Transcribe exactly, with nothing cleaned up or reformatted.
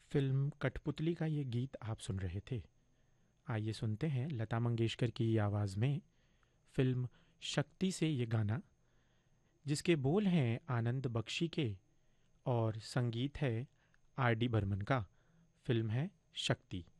Film कठपुतली का ये गीत आप सुन रहे थे। आइए सुनते हैं लता मंगेशकर की आवाज़ में फिल्म शक्ति से ये गाना, जिसके बोल हैं आनंद बख्शी के और संगीत है आर डी बर्मन का। फिल्म है शक्ति।